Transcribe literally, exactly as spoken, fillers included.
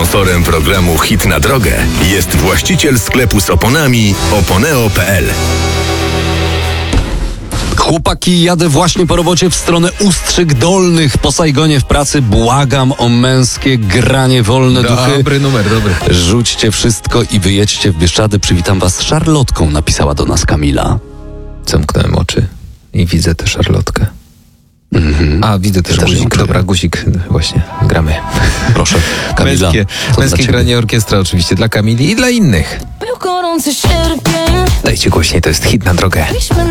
Sponsorem programu Hit na drogę jest właściciel sklepu z oponami oponeo kropka p l. Chłopaki, jadę właśnie po robocie w stronę Ustrzyk Dolnych. Po Saigonie w pracy błagam o męskie granie wolne duchy. Dobry numer, dobry. Rzućcie wszystko i wyjedźcie w Bieszczady. Przywitam was Szarlotką, napisała do nas Kamila. Zamknąłem oczy i widzę tę Szarlotkę. Mhm. A, widzę też Ja też ją guzik. czuję. Dobra, guzik, właśnie, gramy. Proszę, Kamila. Męskie, co męskie dla ciebie? granie orkiestra oczywiście dla Kamili i dla innych. Był gorący sierpień. Dajcie głośniej, to jest Hit na drogę. Byliśmy